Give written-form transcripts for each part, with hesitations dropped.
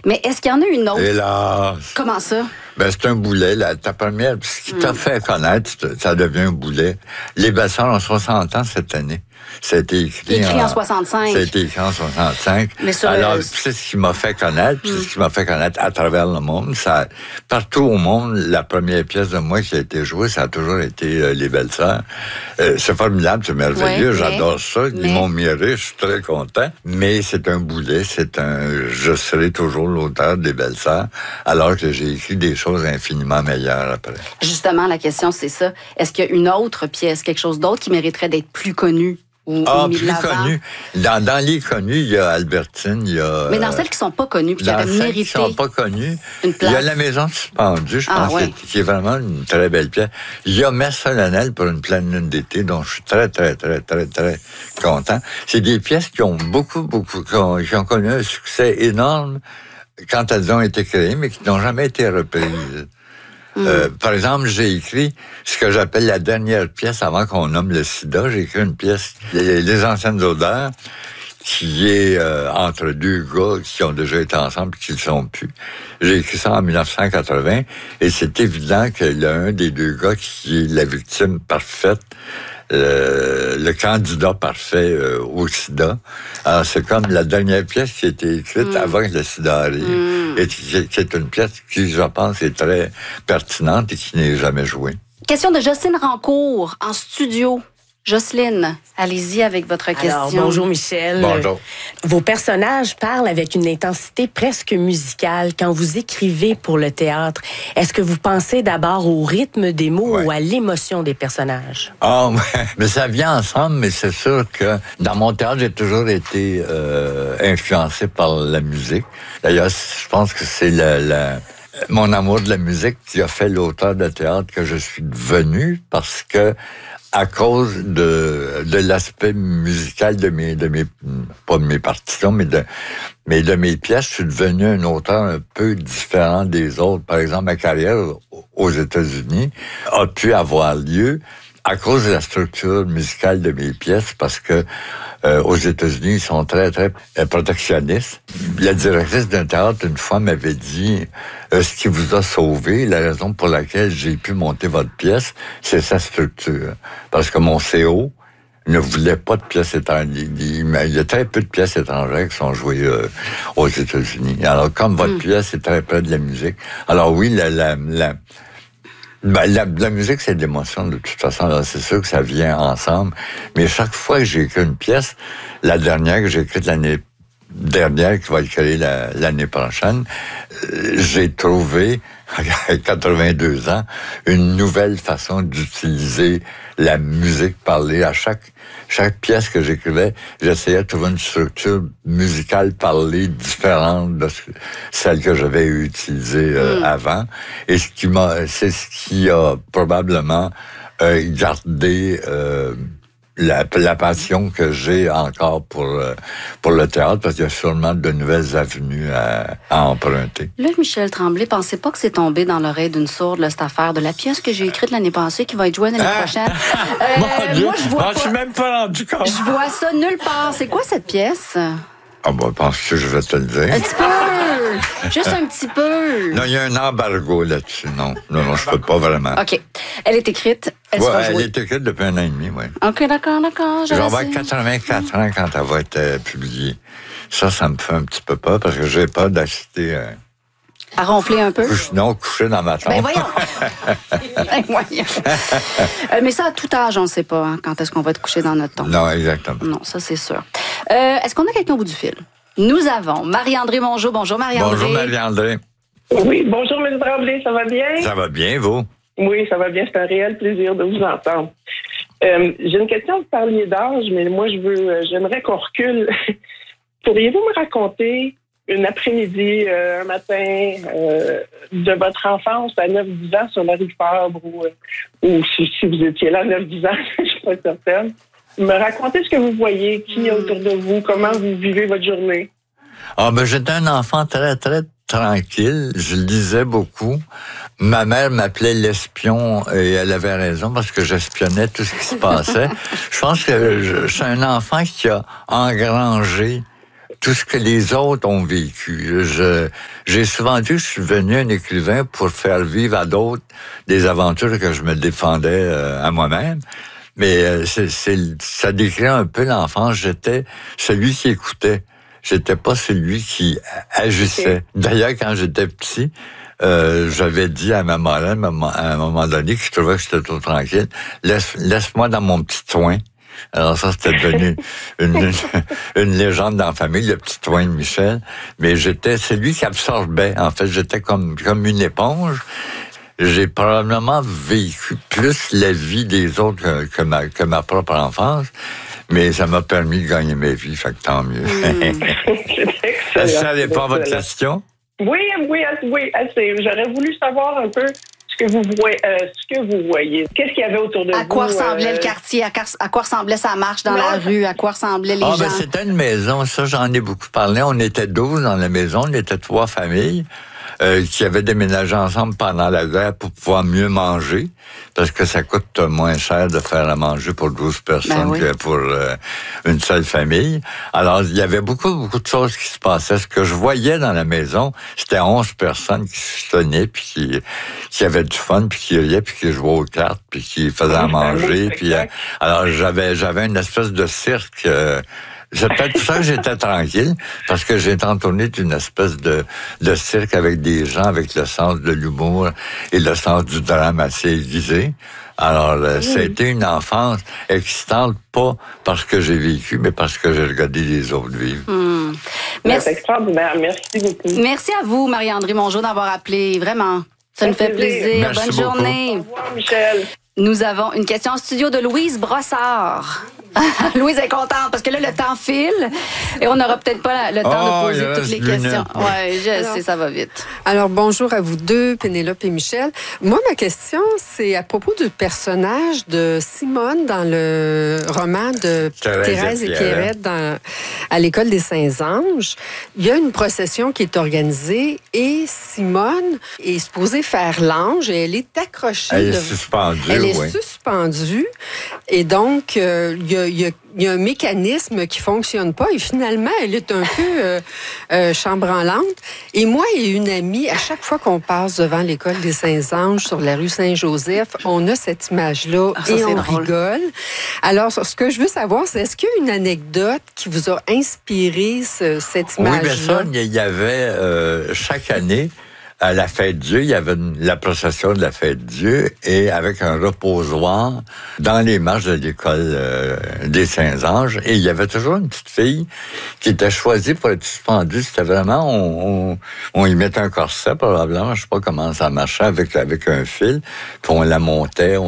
Mais est-ce qu'il y en a une autre? Hélas! Comment ça? Ben, c'est un boulet. Ta première, ce qui t'a fait connaître, ça devient un boulet. Les Belles-Sœurs ont 60 ans cette année. Ça a été écrit en 65. Ça a été écrit en 65. Mais sur alors, c'est ce qui m'a fait connaître, c'est ce qui m'a fait connaître à travers le monde. Ça, partout au monde, la première pièce de moi qui a été jouée, ça a toujours été Les Belles-Sœurs. C'est formidable, c'est merveilleux, j'adore ça. Ils m'ont miré, je suis très content. Mais c'est un boulet, je serai toujours l'auteur des Belles-Sœurs, alors que j'ai écrit des choses infiniment meilleures après. Justement, la question, c'est ça. Est-ce qu'il y a une autre pièce, quelque chose d'autre qui mériterait d'être plus connu? Plus connu. Dans les connus, il y a Albertine, il y a... Mais dans celles qui sont pas connues, puis qui auraient mérité... qui sont pas connues, une place. Il y a La Maison suspendue, je pense, qui est vraiment une très belle pièce. Il y a Messe solennelle pour une pleine lune d'été, dont je suis très, très, très, très, très content. C'est des pièces qui ont qui ont connu un succès énorme quand elles ont été créées, mais qui n'ont jamais été reprises. Par exemple, j'ai écrit ce que j'appelle la dernière pièce avant qu'on nomme le sida. J'ai écrit une pièce, Les anciennes odeurs, qui est entre deux gars qui ont déjà été ensemble et qui ne le sont plus. J'ai écrit ça en 1980 et c'est évident qu'il y a un des deux gars qui est la victime parfaite, le candidat parfait au sida. Alors, c'est comme la dernière pièce qui a été écrite avant que le sida arrive. Et qui est une pièce qui, je pense, est très pertinente et qui n'est jamais jouée. Question de Jocelyne Rancourt, en studio. Jocelyne, allez-y avec votre question. Alors, bonjour Michel. Bonjour. Vos personnages parlent avec une intensité presque musicale. Quand vous écrivez pour le théâtre, est-ce que vous pensez d'abord au rythme des mots ou à l'émotion des personnages? Ah, mais ça vient ensemble, mais c'est sûr que dans mon théâtre, j'ai toujours été influencé par la musique. D'ailleurs, je pense que c'est mon amour de la musique qui a fait l'auteur de théâtre que je suis devenu, parce que à cause de l'aspect musical pas de mes partitions, mais de mes pièces, je suis devenu un auteur un peu différent des autres. Par exemple, ma carrière aux États-Unis a pu avoir lieu à cause de la structure musicale de mes pièces, parce que aux États-Unis, ils sont très, très protectionnistes. La directrice d'un théâtre, une fois, m'avait dit ce qui vous a sauvé, la raison pour laquelle j'ai pu monter votre pièce, c'est sa structure. Parce que mon CO ne voulait pas de pièces étrangères. Il y a très peu de pièces étrangères qui sont jouées aux États-Unis. Alors, comme votre pièce est très près de la musique, alors oui, la musique, c'est de l'émotion, de toute façon. Alors, c'est sûr que ça vient ensemble. Mais chaque fois que j'ai écrit une pièce, la dernière que j'ai écrite l'année dernière, qui va être créée l'année prochaine, j'ai trouvé, à 82 ans, une nouvelle façon d'utiliser la musique parlée. À chaque pièce que j'écrivais, j'essayais de trouver une structure musicale parlée différente de celle que j'avais utilisée avant. Et c'est ce qui a probablement gardé la passion que j'ai encore pour le théâtre, parce qu'il y a sûrement de nouvelles avenues à emprunter. Là, Michel Tremblay, pensez pas que c'est tombé dans l'oreille d'une sourde, là, cette affaire de la pièce que j'ai écrite l'année passée qui va être jouée l'année prochaine. Moi, je vois pas. Je suis même pas rendu compte. Je vois ça nulle part. C'est quoi cette pièce? Ah ben, penses-tu que je vais te le dire? Un petit peu! Juste un petit peu! Non, il y a un embargo là-dessus. Non, je peux pas vraiment. OK. Elle est écrite, elle sera jouée. Elle est écrite depuis 1 an et demi, oui. OK, d'accord. Je vais avoir 84 ans quand elle va être publiée. Ça me fait un petit peu peur, parce que j'ai peur d'assister à ronfler un peu? Coucher dans ma chambre. Ben voyons! Mais ça, à tout âge, on ne sait pas quand est-ce qu'on va être couché dans notre tombe. Non, exactement. Non, ça, c'est sûr. Est-ce qu'on a quelqu'un au bout du fil? Nous avons Marie-André Mongeau. Bonjour, Marie-André. Bonjour, Marie-André. Oui, bonjour, M. Tremblay, ça va bien? Ça va bien, vous? Oui, ça va bien. C'est un réel plaisir de vous entendre. J'ai une question, vous parliez d'âge, mais moi, j'aimerais qu'on recule. Pourriez-vous me raconter une après-midi, un matin, de votre enfance à 9-10 ans sur la rue Fabre, ou si vous étiez là à 9-10 ans, je ne suis pas certaine. Me raconter ce que vous voyez, qui est autour de vous, comment vous vivez votre journée. Ah, ben, j'étais un enfant très, très tranquille. Je lisais beaucoup. Ma mère m'appelait l'espion et elle avait raison, parce que j'espionnais tout ce qui se passait. Je pense que je suis un enfant qui a engrangé tout ce que les autres ont vécu. J'ai souvent dit que je suis devenu un écrivain pour faire vivre à d'autres des aventures que je me défendais à moi-même. Mais ça décrit un peu l'enfance. J'étais celui qui écoutait. J'étais pas celui qui agissait. D'ailleurs, quand j'étais petit, j'avais dit à ma marraine, à un moment donné, que je trouvais que j'étais trop tranquille, laisse-moi dans mon petit coin. Alors ça, c'était devenu une légende dans la famille, le petit coin de Michel. Mais j'étais celui qui absorbait. En fait, j'étais comme une éponge. J'ai probablement vécu plus la vie des autres que ma propre enfance, mais ça m'a permis de gagner ma vie, fait que tant mieux. C'est excellent. Ça n'est pas votre question? Oui, assez. J'aurais voulu savoir un peu ce que vous voyez. Qu'est-ce qu'il y avait autour de vous? À quoi ressemblait le quartier? À quoi ressemblait sa marche dans la rue? À quoi ressemblaient les gens? Ben, c'était une maison. Ça, j'en ai beaucoup parlé. On était 12 dans la maison. On était 3 familles. Qui avaient déménagé ensemble pendant la guerre pour pouvoir mieux manger, parce que ça coûte moins cher de faire à manger pour 12 personnes que pour une seule famille. Alors, il y avait beaucoup de choses qui se passaient. Ce que je voyais dans la maison, c'était 11 personnes qui se tenaient, puis qui avaient du fun, puis qui riaient, puis qui jouaient aux cartes, puis qui faisaient à manger. Puis, alors, j'avais une espèce de cirque... C'est peut-être pour ça que j'étais tranquille, parce que j'étais entouré d'une espèce de cirque avec des gens avec le sens de l'humour et le sens du drame assez aiguisé. Alors, ça a été une enfance excitante, pas parce que j'ai vécu, mais parce que j'ai regardé les autres vivre. Merci. C'est extraordinaire. Merci beaucoup. Merci à vous, Marie-André Mongeau, d'avoir appelé. Vraiment. Ça nous fait plaisir. Merci Bonne journée. Au revoir, Michel. Nous avons une question en studio de Louise Brossard. Louise est contente parce que là, le temps file et on n'aura peut-être pas le temps de poser toutes les questions. Oui, je sais, ça va vite. Alors, bonjour à vous deux, Pénélope et Michel. Moi, ma question, c'est à propos du personnage de Simone dans le roman de Thérèse et Pierrette à l'École des Saints-Anges. Il y a une procession qui est organisée et Simone est supposée faire l'ange et elle est accrochée. Elle est suspendue. Elle est suspendue et donc, il y a un mécanisme qui fonctionne pas et finalement, elle est un peu chambranlante. Et moi et une amie, à chaque fois qu'on passe devant l'École des Saints-Anges sur la rue Saint-Joseph, on a cette image-là et on rigole. Alors, ce que je veux savoir, c'est est-ce qu'il y a une anecdote qui vous a inspiré cette image-là? Oui, bien ça, il y avait chaque année, à la Fête Dieu, il y avait la procession de la Fête Dieu et avec un reposoir dans les marches de l'École des Saints-Anges. Et il y avait toujours une petite fille qui était choisie pour être suspendue. C'était vraiment, on y mettait un corset probablement, je sais pas comment ça marchait, avec un fil, puis on la montait.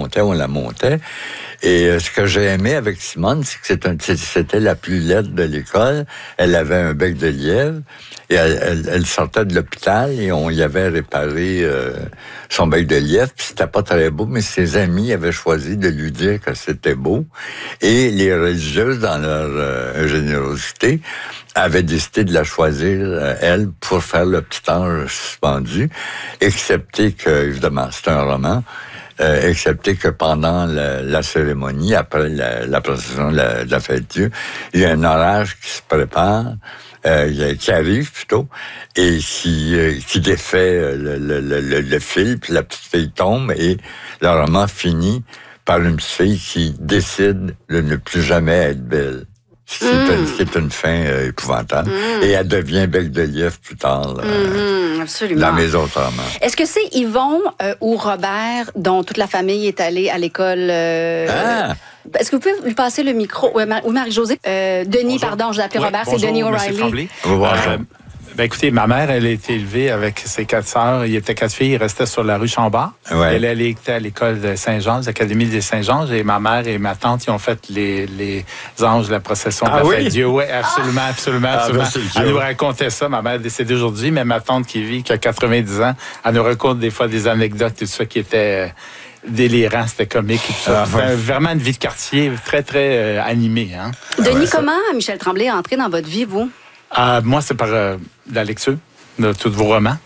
Et ce que j'ai aimé avec Simone, c'est que c'était la plus laide de l'école. Elle avait un bec de lièvre. Et elle sortait de l'hôpital et on y avait réparé son bec de lièvre. Puis c'était pas très beau, mais ses amis avaient choisi de lui dire que c'était beau. Et les religieuses, dans leur générosité, avaient décidé de la choisir, elle, pour faire le petit ange suspendu, excepté que, évidemment, c'est un roman, excepté que pendant la cérémonie, après la procession de la Fête Dieu, il y a un orage qui se prépare, qui arrive plutôt, et qui défait le fil, puis la petite fille tombe, et le roman finit par une petite fille qui décide de ne plus jamais être belle. Ce qui est une fin épouvantable. Et elle devient bec de lièvre plus tard. Absolument. Dans mes autres romans. Est-ce que c'est Yvon ou Robert, dont toute la famille est allée à l'école? Est-ce que vous pouvez lui passer le micro? Ou Marie-Josée? Denis, pardon, je l'ai appelé Robert, c'est Denis O'Reilly. Ben écoutez, ma mère, elle a été élevée avec ses 4 sœurs. Il y était 4 filles, ils restaient sur la rue Chambord. Ouais. Elle était à l'école de Saint-Jean, l'Académie des Saint-Jean. Et ma mère et ma tante, ils ont fait les anges de la procession de la Fête Dieu. Oui, absolument. Elle nous racontait ça. Ma mère est décédée aujourd'hui, mais ma tante qui a 90 ans, elle nous raconte des fois des anecdotes, tout ça qui était délirant, c'était comique. C'était vraiment une vie de quartier très, très animée. Hein? Denis, comment Michel Tremblay est entré dans votre vie, vous? Moi, c'est par la lecture de tous vos romans.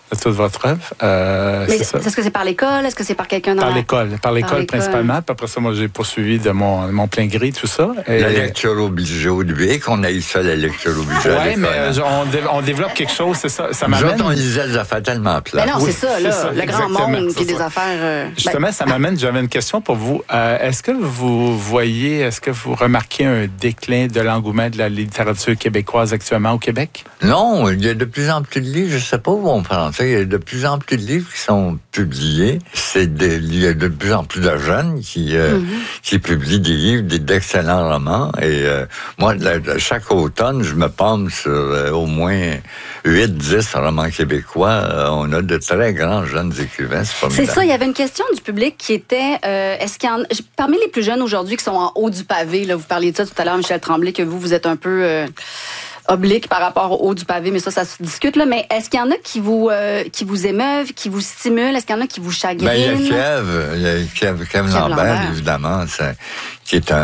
de toute votre œuvre. Mais est-ce que c'est par l'école? Est-ce que c'est par quelqu'un dans Par l'école principalement. Puis après ça, moi, j'ai poursuivi de mon plein gré, tout ça. Et la lecture obligée au début, qu'on a eu ça, la lecture obligée. Oui, mais on développe quelque chose, c'est ça. Ça m'amène... on lisait des affaires tellement plates. Mais non, c'est ça, là, ça, le grand monde, puis des affaires... Justement, ça m'amène, j'avais une question pour vous. Est-ce que vous remarquez un déclin de l'engouement de la littérature québécoise actuellement au Québec? Non, il y a de plus en plus de livres, je ne sais pas où on prend ça, il y a de plus en plus de livres qui sont publiés. Il y a de plus en plus de jeunes qui publient des livres, d'excellents romans. Et moi, chaque automne, je me pompe sur au moins 8-10 romans québécois. On a de très grands jeunes écrivains. C'est ça, il y avait une question du public qui était, est-ce qu'il y en a, parmi les plus jeunes aujourd'hui qui sont en haut du pavé, là, vous parliez de ça tout à l'heure, Michel Tremblay, que vous êtes un peu... oblique par rapport au haut du pavé, mais ça se discute, là. Mais est-ce qu'il y en a qui vous émeuvent, qui vous stimulent? Est-ce qu'il y en a qui vous chagrinent? Il y a Kev Lambert, évidemment, qui est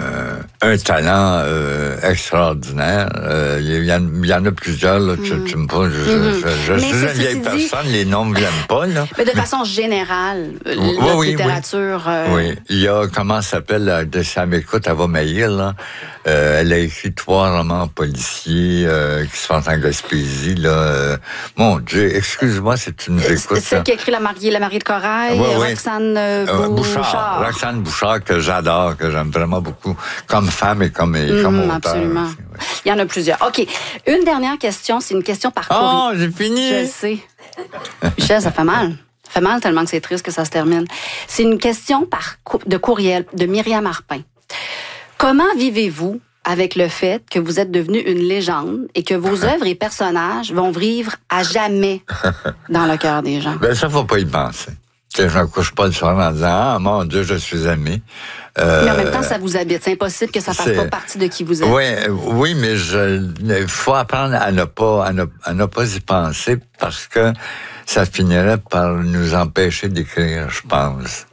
un talent extraordinaire. Il y en a plusieurs, là, tu me poses. Je suis une vieille personne, les noms ne me viennent pas, là. Mais de façon générale, la littérature... Oui, il y a, comment ça s'appelle, de Ça m'écoute, elle va maillir, là. Elle a écrit 3 romans policiers qui se passent en Gaspésie, là. Mon Dieu, excuse-moi, c'est une écoute. Celle qui a écrit La mariée de Corail, Roxane Bouchard. Roxane Bouchard, que j'adore, que j'aime vraiment beaucoup, comme femme et comme auteur. Absolument. Aussi, ouais. Il y en a plusieurs. OK. Une dernière question, c'est une question par courriel. Oh, j'ai fini! Je le sais. Michel, ça fait mal. Ça fait mal tellement que c'est triste que ça se termine. C'est une question de courriel de Myriam Arpin. Comment vivez-vous avec le fait que vous êtes devenu une légende et que vos œuvres et personnages vont vivre à jamais dans le cœur des gens? Ben ça, faut pas y penser. Je ne couche pas le soir en disant « Ah, mon Dieu, je suis aimé. » Mais en même temps, ça vous habite. C'est impossible que ça ne fasse pas partie de qui vous êtes. Oui, mais il faut apprendre à ne pas y penser parce que ça finirait par nous empêcher d'écrire, je pense.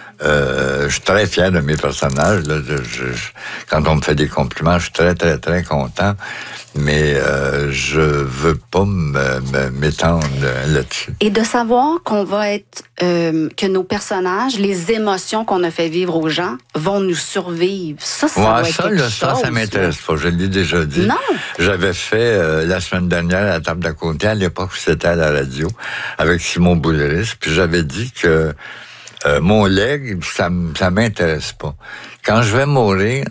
Je suis très fier de mes personnages. Là. Quand on me fait des compliments, je suis très, très, très content. Mais je veux pas m'étendre là-dessus. Et de savoir qu'on va être... que nos personnages, les émotions qu'on a fait vivre aux gens, vont nous survivre. Ça va être quelque chose. Ça m'intéresse pas. Je l'ai déjà dit. Non. J'avais fait la semaine dernière à la table d'à côté, à l'époque où c'était à la radio, avec Simon Boulris. Puis j'avais dit que mon legs, ça m'intéresse pas. Quand je vais mourir,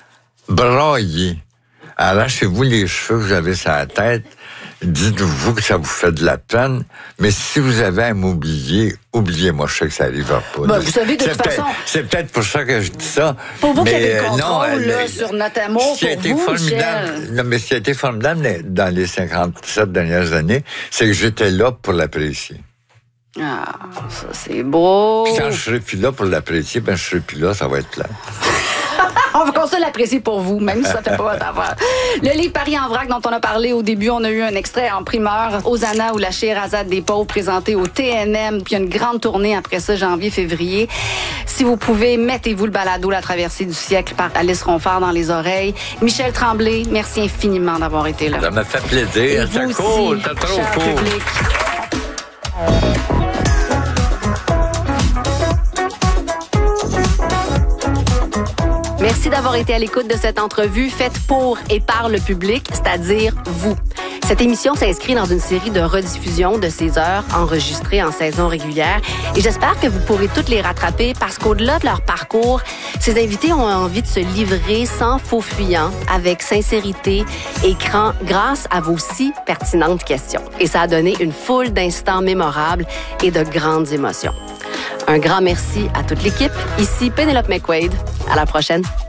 braillez. Arrachez-vous les cheveux que vous avez sur la tête. Dites-vous que ça vous fait de la peine. Mais si vous avez à m'oublier, oubliez-moi. Je sais que ça n'arrivera pas. Ben, vous savez, de toute façon... C'est peut-être pour ça que je dis ça. Pour vous qui avez le contrôle sur notre amour pour vous, Michel. Non, mais ce qui a été formidable dans les 57 dernières années, c'est que j'étais là pour l'apprécier. Ah, ça c'est beau. Puis quand je serai plus là pour l'apprécier, je serai plus là, ça va être plat. On va qu'on se l'apprécie pour vous, même si ça fait pas votre affaire. Le livre Paris en vrac dont on a parlé au début, on a eu un extrait en primeur. Hosanna ou la Scheherazade des pauvres présenté au TNM. Puis il y a une grande tournée après ça, janvier-février. Si vous pouvez, mettez-vous le balado La traversée du siècle par Alice Ronfort dans les oreilles. Michel Tremblay, merci infiniment d'avoir été là. Ça m'a fait plaisir. C'est cool, c'est trop cool. Merci d'avoir été à l'écoute de cette entrevue faite pour et par le public, c'est-à-dire vous. Cette émission s'inscrit dans une série de rediffusions de ces heures enregistrées en saison régulière et j'espère que vous pourrez toutes les rattraper parce qu'au-delà de leur parcours, ces invités ont envie de se livrer sans faux fuyant, avec sincérité et grâce à vos si pertinentes questions. Et ça a donné une foule d'instants mémorables et de grandes émotions. Un grand merci à toute l'équipe. Ici Pénélope McQuaid. À la prochaine.